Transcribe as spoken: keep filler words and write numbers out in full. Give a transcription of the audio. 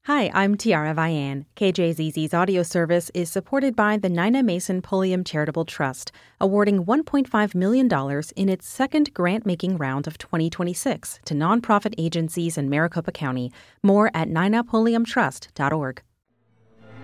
Hi, I'm Tiara Vian. K J Z Z's audio service is supported by the Nina Mason Pulliam Charitable Trust, awarding one point five million dollars in its second grant-making round of twenty twenty-six to nonprofit agencies in Maricopa County. More at nina pulliam trust dot org.